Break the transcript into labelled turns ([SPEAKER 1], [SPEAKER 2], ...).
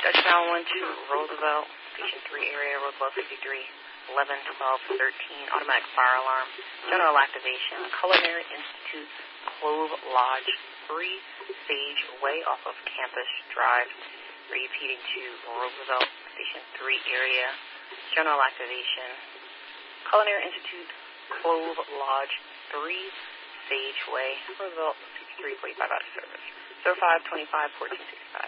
[SPEAKER 1] Touchdown 1-2, Roosevelt, Station 3 area, Roosevelt 53, 11, 12, 13, automatic fire alarm, general activation, Culinary Institute, Clove Lodge 3, Sage Way off of Campus Drive, repeating to Roosevelt, Station 3 area, general activation, Culinary Institute, Clove Lodge 3, Sage Way, Roosevelt 63, 45 out of service, 0525 1465.